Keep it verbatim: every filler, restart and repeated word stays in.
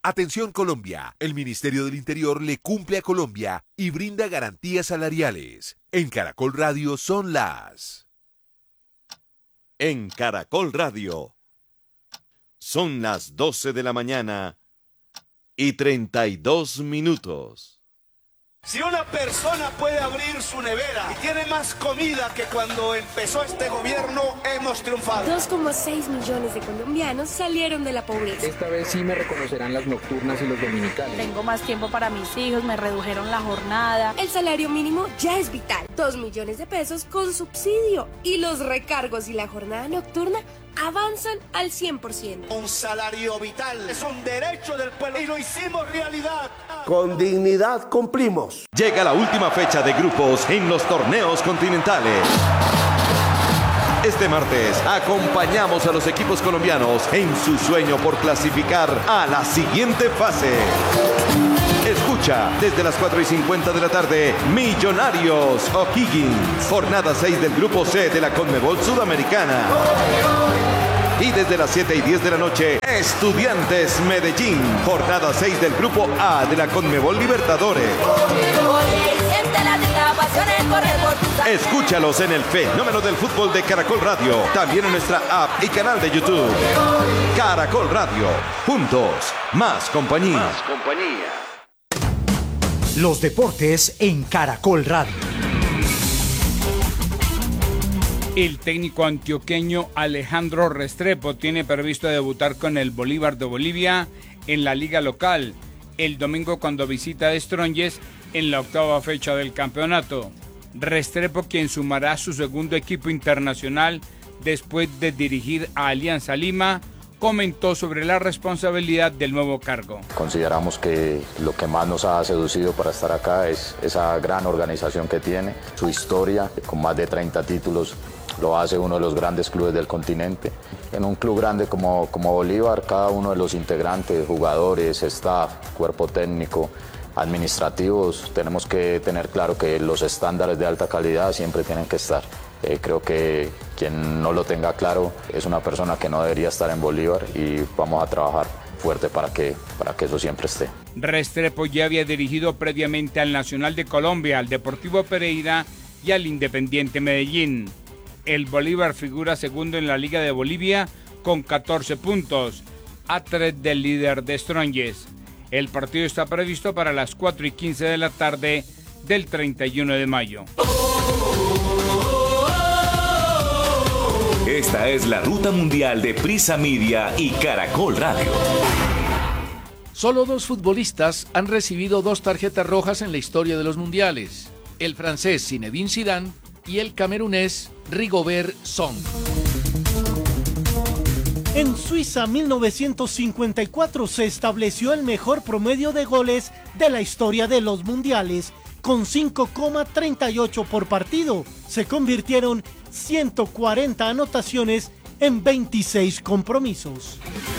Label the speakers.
Speaker 1: Atención Colombia, el Ministerio del Interior le cumple a Colombia y brinda garantías salariales. En Caracol Radio son las...
Speaker 2: En Caracol Radio son las doce de la mañana y treinta y dos minutos.
Speaker 3: Si una persona puede abrir su nevera y tiene más comida que cuando empezó este gobierno, hemos triunfado.
Speaker 4: dos coma seis millones de colombianos salieron de la pobreza.
Speaker 5: Esta vez sí me reconocerán las nocturnas y los dominicales.
Speaker 6: Tengo más tiempo para mis hijos, me redujeron la jornada.
Speaker 4: El salario mínimo ya es vital. dos millones de pesos con subsidio. Y los recargos y la jornada nocturna avanzan al cien por ciento.
Speaker 3: Un salario vital es un derecho del pueblo y lo hicimos realidad.
Speaker 7: Con dignidad cumplimos.
Speaker 2: Llega la última fecha de grupos en los torneos continentales. Este martes acompañamos a los equipos colombianos en su sueño por clasificar a la siguiente fase. Escucha desde las cuatro y cincuenta de la tarde Millonarios O'Higgins, jornada seis del grupo C de la Conmebol Sudamericana. Y desde las siete y diez de la noche, Estudiantes Medellín, jornada seis del grupo A de la Conmebol Libertadores. Escúchalos en el fenómeno del fútbol de Caracol Radio, también en nuestra app y canal de YouTube. Caracol Radio, juntos, más compañía. Más compañía.
Speaker 8: Los deportes en Caracol Radio.
Speaker 9: El técnico antioqueño Alejandro Restrepo tiene previsto debutar con el Bolívar de Bolivia en la liga local el domingo cuando visita a Strongest en la octava fecha del campeonato. Restrepo, quien sumará su segundo equipo internacional después de dirigir a Alianza Lima, comentó sobre la responsabilidad del nuevo cargo.
Speaker 10: Consideramos que lo que más nos ha seducido para estar acá es esa gran organización que tiene, su historia con más de treinta títulos. Lo hace uno de los grandes clubes del continente. En un club grande como, como Bolívar, cada uno de los integrantes, jugadores, staff, cuerpo técnico, administrativos, tenemos que tener claro que los estándares de alta calidad siempre tienen que estar. Eh, creo que quien no lo tenga claro es una persona que no debería estar en Bolívar y vamos a trabajar fuerte para que, para que eso siempre esté.
Speaker 9: Restrepo ya había dirigido previamente al Nacional de Colombia, al Deportivo Pereira y al Independiente Medellín. El Bolívar figura segundo en la Liga de Bolivia con catorce puntos, a tres del líder de Strongest. El partido está previsto para las cuatro y quince de la tarde del treinta y uno de mayo.
Speaker 11: Esta es la ruta mundial de Prisa Media y Caracol Radio.
Speaker 12: Solo dos futbolistas han recibido dos tarjetas rojas en la historia de los mundiales: el francés Zinedine Zidane y el camerunés Rigobert Song.
Speaker 13: En Suiza, mil novecientos cincuenta y cuatro se estableció el mejor promedio de goles de la historia de los mundiales, con cinco coma treinta y ocho por partido. Se convirtieron ciento cuarenta anotaciones en veintiséis compromisos.